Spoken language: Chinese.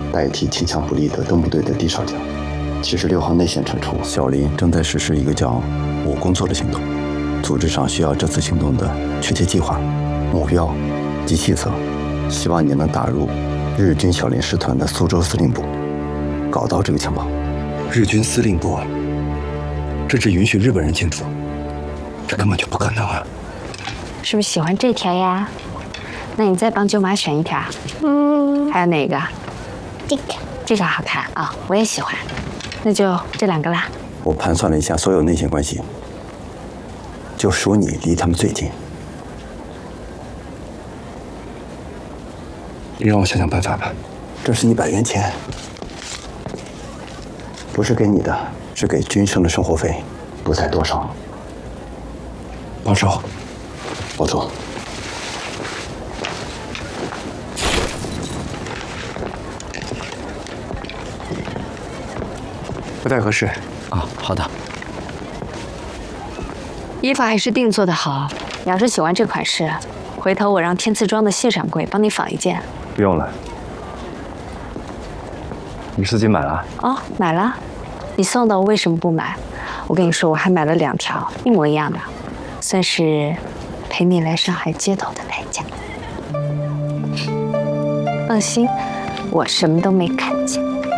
代替倾向不利的登部队的地少将。76号内线撤出，小林正在实施一个叫“我工作”的行动。组织上需要这次行动的确切计划、目标及细则，希望你能打入日军小林师团的苏州司令部，搞到这个情报。日军司令部这只允许日本人进驻，这根本就不可能啊！ 是不是喜欢这条呀？那你再帮舅妈选一条。还有哪个？这个好看啊，我也喜欢。那就这2个啦。 我盘算了一下所有内线关系，就属你离他们最近。你让我想想办法吧。这是100元钱，不是给你的，是给军生的生活费，不在多少。帮手，我做。不太合适啊。好的。 衣服还是定做的好。你要是喜欢这款式，回头我让天赐庄的谢掌柜帮你仿一件。 不用了。你自己买了？ 哦，买了。你送的我为什么不买？我跟你说，我还买了2条一模一样的，算是陪你来上海街头的代价。放心，我什么都没看。